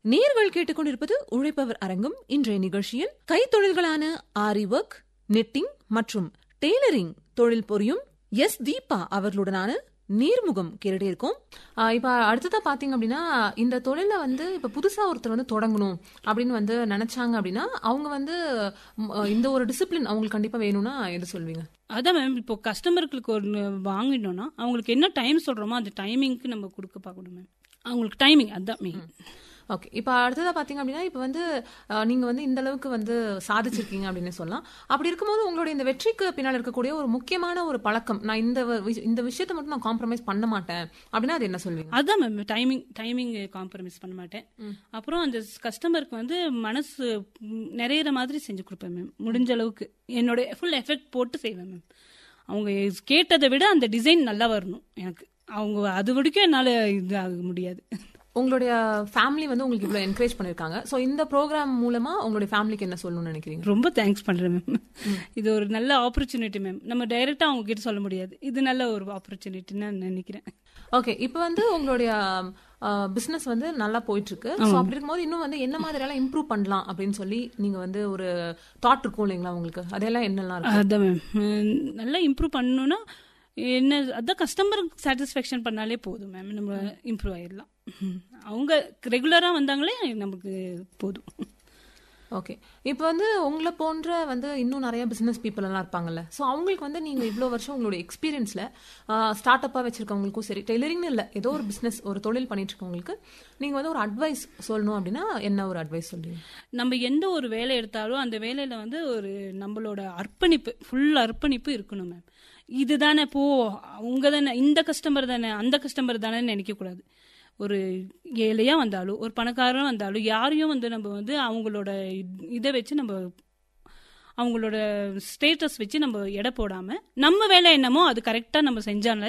நேயர்கள் கேட்டுக்கொண்டிருப்பது உழைப்பவர் அரங்கம். இன்றைய நிகழ்ச்சியில் கைத்தொழில்களான ஆரி ஒர்க், நெட்டிங் மற்றும் டெய்லரிங் தொழில் புரியும் எஸ் தீபா அவர்களுடனான நேர்முகம் கேட்டுட்டே இருக்கோம். இப்ப அடுத்ததா பாத்தீங்க அப்படின்னா, இந்த தொழில இப்ப புதுசா ஒருத்தர் தொடங்கணும் அப்படின்னு நினைச்சாங்க அப்படின்னா, அவங்க இந்த ஒரு டிசிப்ளின் அவங்களுக்கு கண்டிப்பா வேணும்னா எது சொல்வீங்க? அதான் மேம், இப்போ கஸ்டமர்களுக்கு ஒன்று வாங்கிட்டோம்னா அவங்களுக்கு என்ன டைம் சொல்றோமோ அந்த டைமிங்க்கு நம்ம கொடுக்க பார்க்கணும் மேம். அவங்களுக்கு டைமிங் அதான் மெயின். ஓகே, இப்போ அடுத்ததா பாத்தீங்க அப்படின்னா, இப்போ நீங்க இந்த அளவுக்கு சாதிச்சிருக்கீங்க அப்படின்னு சொல்லலாம். அப்படி இருக்கும்போது உங்களுடைய இந்த வெற்றிக்கு பின்னால் இருக்கக்கூடிய ஒரு முக்கியமான ஒரு பழக்கம், நான் இந்த விஷயத்தை மட்டும் நான் காம்ப்ரமைஸ் பண்ண மாட்டேன் அப்படின்னா அது என்ன சொல்வீங்க? அதான் மேம், டைமிங் காம்ப்ரமைஸ் பண்ண மாட்டேன். அப்புறம் அந்த கஸ்டமருக்கு மனசு நிறையிற மாதிரி செஞ்சு கொடுப்பேன் மேம். முடிஞ்ச அளவுக்கு என்னோட ஃபுல் எஃபெக்ட் போட்டு செய்வேன் மேம். அவங்க கேட்டதை விட அந்த டிசைன் நல்லா வரணும் எனக்கு. அவங்க அது வரைக்கும் என்னால இது ஆக முடியாது. உங்களுடைய ஃபேமிலி உங்களுக்கு இவ்வளவு என்கரேஜ் பண்ணிருக்காங்க. சோ இந்த ப்ரோக்ராம் மூலமா உங்களுடைய ஃபேமிலிக்கு என்ன சொல்லணும்னு நினைக்கிறீங்க? ரொம்ப தேங்க்ஸ் பண்றேன் மேம். இது ஒரு நல்ல ஆப்பர்ச்சுனிட்டி மேம். நம்ம டைரக்டா அவங்க கிட்ட சொல்ல முடியாது. இது நல்ல ஒரு ஆப்பர்ச்சுனிட்டின்னு நான் நினைக்கிறேன். ஓகே, இப்போ உங்களுடைய பிசினஸ் நல்லா போயிட்டு இருக்கு. சோ அப்படி இருக்கும்போது இன்னும் என்ன மாதிரி எல்லாம் இம்ப்ரூவ் பண்ணலாம் அப்படின்னு சொல்லி நீங்க ஒரு தாட் இருக்கும் இல்லைங்களா உங்களுக்கு? அதெல்லாம் என்னெல்லாம் இருக்கு? அதான் மேம், நல்லா இம்ப்ரூவ் பண்ணணும்னா என்ன, அதான் கஸ்டமர் சாட்டிஸ்ஃபேக்ஷன் பண்ணாலே போதும் மேம். நம்ம இம்ப்ரூவ் ஆயிடலாம். அவங்க ரெகுலரா வந்தாங்களே நமக்கு போதும். ஓகே, இப்போ உங்களை போன்ற இன்னும் நிறைய பிசினஸ் பீப்புள் எல்லாம் இருப்பாங்கல்ல. ஸோ அவங்களுக்கு நீங்க இவ்வளோ வருஷம் உங்களுடைய எக்ஸ்பீரியன்ஸ்ல ஸ்டார்ட் அப்பா வச்சிருக்கவங்களுக்கும் சரி, டெய்லரிங்னு இல்லை, ஏதோ ஒரு பிசினஸ் ஒரு தொழில் பண்ணிட்டு இருக்கவங்களுக்கு நீங்க ஒரு அட்வைஸ் சொல்லணும் அப்படின்னா என்ன ஒரு அட்வைஸ் சொல்றீங்க? நம்ம எந்த ஒரு வேலை எடுத்தாலும் அந்த வேலையில ஒரு நம்மளோட அர்ப்பணிப்பு, ஃபுல் அர்ப்பணிப்பு இருக்கணும் மேம். இதுதானே போ, அவங்க தானே, இந்த கஸ்டமர் தானே, அந்த கஸ்டமர் தானே நினைக்க கூடாது. ஒரு ஏழையா வந்தாலும் ஒரு பணக்காரன் வந்தாலும் யாரையும் நம்ம அவங்களோட இதை வச்சு நம்ம அவங்களோட ஸ்டேட்டஸ் வச்சு நம்ம எடை போடாம நம்ம வேலை என்னமோ அது கரெக்டா நம்ம செஞ்சாலே